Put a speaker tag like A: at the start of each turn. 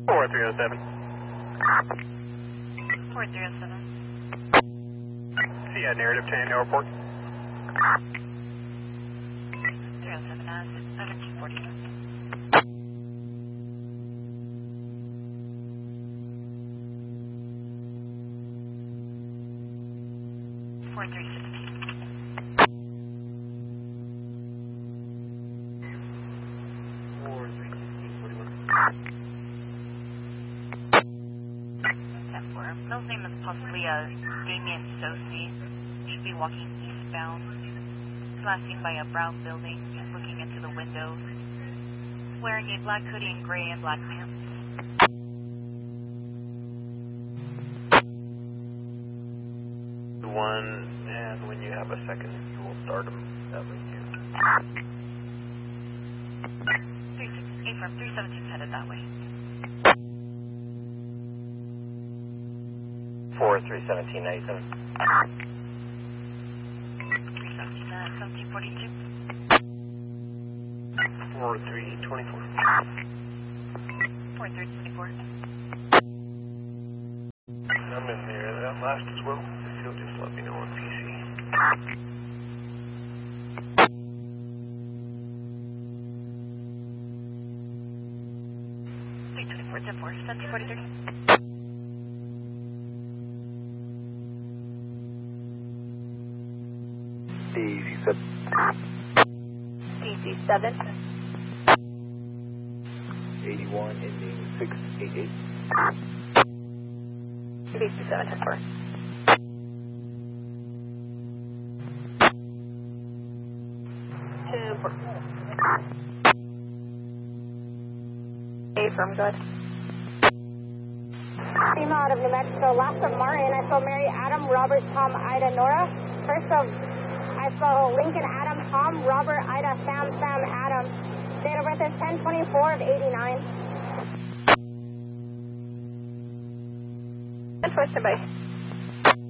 A: 4307.
B: 4307.
A: See ya, narrative 10, airport.
B: 307, 1740. 4316. 10-4. Bill's name is possibly Damien Sosi. Should be walking eastbound. He's last seen by a brown building. He's looking into the window. Wearing a black hoodie and gray and black pants.
A: One, and when you have a second, you will start them that way too.
B: 317 headed that way.
A: 431797.
B: 317, 1742.
A: 4324.
B: 4324.
A: I'm in there, that last as well. If you'll just let me know on PC.
B: 324, 10-4, 1743.
C: DC7.
A: 81 ending 688.
C: DC7, 10-4. From good.
D: Female out of New Mexico. Last of Martin, I saw Mary Adam, Robert, Tom, Ida, Nora. First of, I saw Lincoln, Adam, Tom, Robert, Ida, Sam, Adam. Date of birth is 10/24 of 89.
C: That's first, bye.